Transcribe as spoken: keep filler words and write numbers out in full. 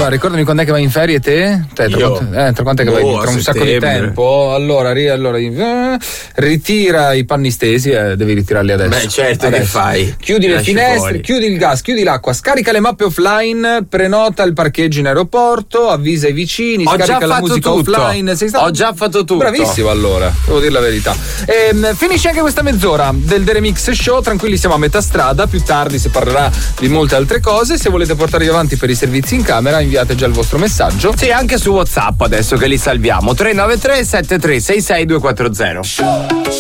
Allora, ricordami quando è che vai in ferie te? te tra, quanto, eh, tra quanto è che oh, vai? Tra un sacco di tempo. Allora, ri, allora eh, ritira i panni stesi, eh, devi ritirarli adesso. Beh, certo, adesso. Che fai? Chiudi le Lasci finestre, fuori. chiudi il gas, chiudi l'acqua, scarica le mappe offline, prenota il parcheggio in aeroporto, avvisa i vicini, Ho scarica già la fatto musica tutto. offline. Sei stato Ho già fatto tutto. Bravissimo, allora, devo dire la verità. Ehm, finisce anche questa mezz'ora del The Remix Show, tranquilli, siamo a metà strada, più tardi si parlerà di molte altre cose. Se volete portarli avanti per i servizi in camera, inviate già il vostro messaggio. Sì, anche su WhatsApp adesso che li salviamo. tre nove tre sette tre sei sei due quattro zero.